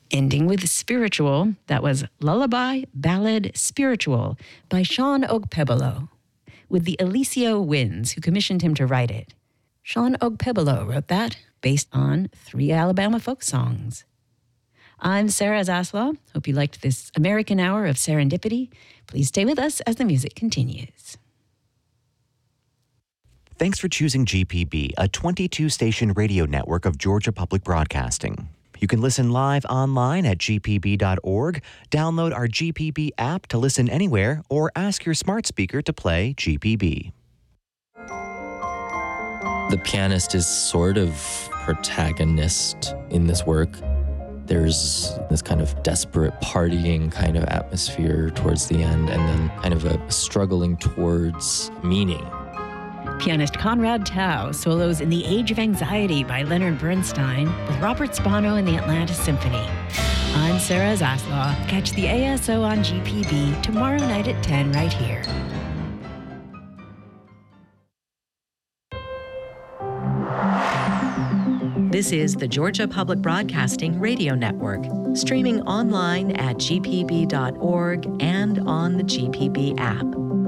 Ending with Spiritual, that was Lullaby, Ballad, Spiritual by Sean Ogpebolo, with the Eliseo Winds, who commissioned him to write it. Sean Ogpebolo wrote that, based on 3 Alabama folk songs. I'm Sarah Zaslaw. Hope you liked this American Hour of Serendipity. Please stay with us as the music continues. Thanks for choosing GPB, a 22-station radio network of Georgia Public Broadcasting. You can listen live online at gpb.org, download our GPB app to listen anywhere, or ask your smart speaker to play GPB. The pianist is sort of protagonist in this work. There's this kind of desperate partying kind of atmosphere towards the end, and then kind of a struggling towards meaning. Pianist Conrad Tao solos in The Age of Anxiety by Leonard Bernstein with Robert Spano and the Atlanta Symphony. I'm Sarah Zaslaw. Catch the ASO on GPB tomorrow night at 10 right here. This is the Georgia Public Broadcasting Radio Network, streaming online at gpb.org and on the GPB app.